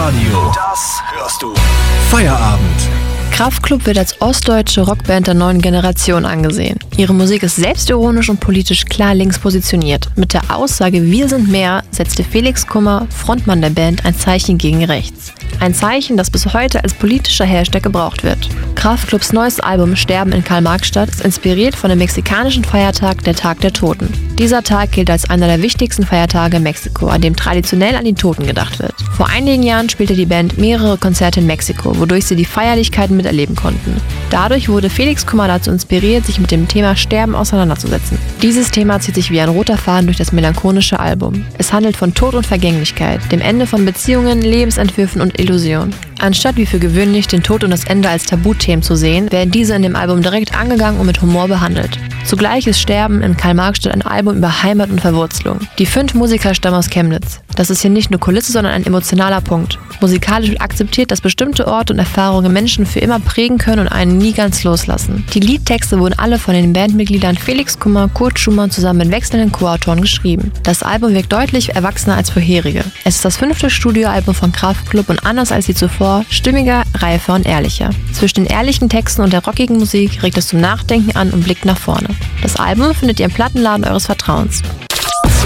Radio. Das hörst du. Feierabend. Kraftklub wird als ostdeutsche Rockband der neuen Generation angesehen. Ihre Musik ist selbstironisch und politisch klar links positioniert. Mit der Aussage "Wir sind mehr" setzte Felix Kummer, Frontmann der Band, ein Zeichen gegen rechts. Ein Zeichen, das bis heute als politischer Hashtag gebraucht wird. Kraftklubs neues Album Sterben in Karl-Marx-Stadt ist inspiriert von dem mexikanischen Feiertag, der Tag der Toten. Dieser Tag gilt als einer der wichtigsten Feiertage in Mexiko, an dem traditionell an die Toten gedacht wird. Vor einigen Jahren spielte die Band mehrere Konzerte in Mexiko, wodurch sie die Feierlichkeiten miterleben konnten. Dadurch wurde Felix Kummer dazu inspiriert, sich mit dem Thema Sterben auseinanderzusetzen. Dieses Thema zieht sich wie ein roter Faden durch das melancholische Album. Es handelt von Tod und Vergänglichkeit, dem Ende von Beziehungen, Lebensentwürfen und Illusionen. Anstatt wie für gewöhnlich den Tod und das Ende als Tabuthemen zu sehen, werden diese in dem Album direkt angegangen und mit Humor behandelt. Zugleich ist Sterben in Karl-Marx-Stadt ein Album über Heimat und Verwurzelung. Die 5 Musiker stammen aus Chemnitz. Das ist hier nicht nur Kulisse, sondern ein emotionaler Punkt. Musikalisch wird akzeptiert, dass bestimmte Orte und Erfahrungen Menschen für immer prägen können und einen nie ganz loslassen. Die Liedtexte wurden alle von den Bandmitgliedern Felix Kummer, Kurt Schumann zusammen mit wechselnden Co-Autoren geschrieben. Das Album wirkt deutlich erwachsener als vorherige. Es ist das 5. Studioalbum von Kraftklub und anders als die zuvor, stimmiger, reifer und ehrlicher. Zwischen den ehrlichen Texten und der rockigen Musik regt es zum Nachdenken an und blickt nach vorne. Das Album findet ihr im Plattenladen eures Vertrauens.